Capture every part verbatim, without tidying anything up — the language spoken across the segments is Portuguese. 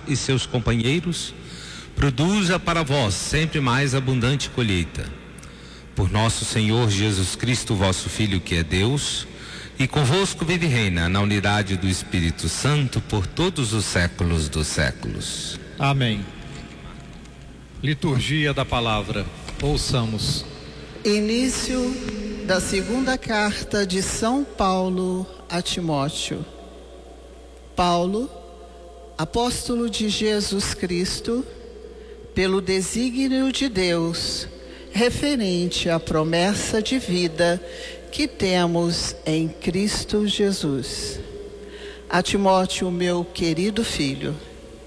e seus companheiros, produza para vós sempre mais abundante colheita. Por nosso Senhor Jesus Cristo, vosso Filho, que é Deus, e convosco vive e reina na unidade do Espírito Santo por todos os séculos dos séculos. Amém. Liturgia da Palavra. Ouçamos. Início da segunda carta de São Paulo a Timóteo. Paulo, apóstolo de Jesus Cristo, pelo desígnio de Deus, referente à promessa de vida que temos em Cristo Jesus. A Timóteo, meu querido filho,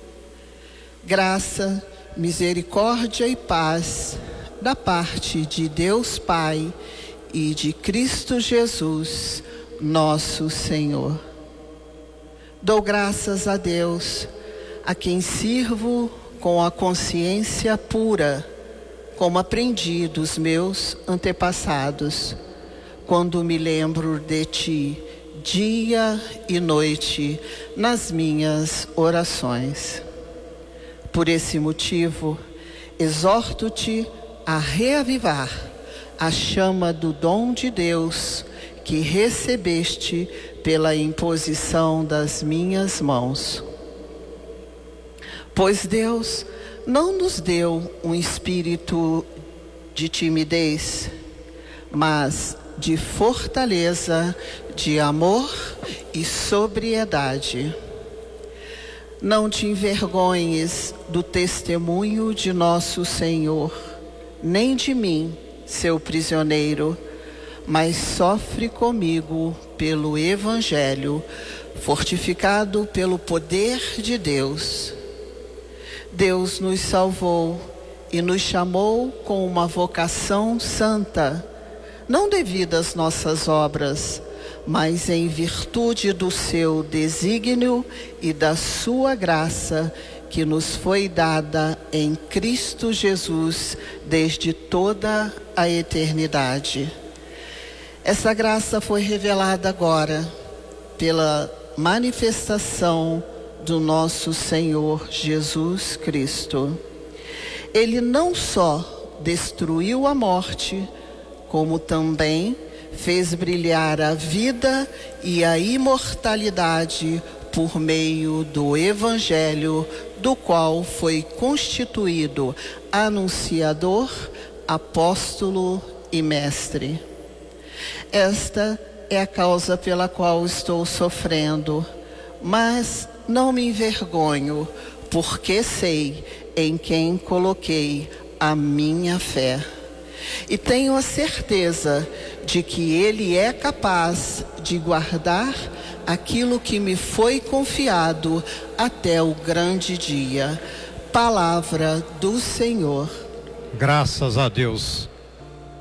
graça, misericórdia e paz da parte de Deus Pai e de Cristo Jesus, nosso Senhor. Dou graças a Deus, a quem sirvo com a consciência pura, como aprendi dos meus antepassados, quando me lembro de ti, dia e noite, nas minhas orações. Por esse motivo, exorto-te a reavivar a chama do dom de Deus que recebeste pela imposição das minhas mãos. Pois Deus não nos deu um espírito de timidez, mas de fortaleza, de amor e sobriedade. Não te envergonhes do testemunho de nosso Senhor, nem de mim, seu prisioneiro, mas sofre comigo pelo Evangelho, fortificado pelo poder de Deus. Deus nos salvou e nos chamou com uma vocação santa, não devido às nossas obras, mas em virtude do seu desígnio e da sua graça, que nos foi dada em Cristo Jesus desde toda a eternidade. Essa graça foi revelada agora pela manifestação do nosso Senhor Jesus Cristo. Ele não só destruiu a morte, como também fez brilhar a vida e a imortalidade por meio do Evangelho, do qual foi constituído anunciador, apóstolo e mestre. Esta é a causa pela qual estou sofrendo, mas não me envergonho, porque sei em quem coloquei a minha fé. E tenho a certeza de que Ele é capaz de guardar aquilo que me foi confiado até o grande dia. Palavra do Senhor. Graças a Deus.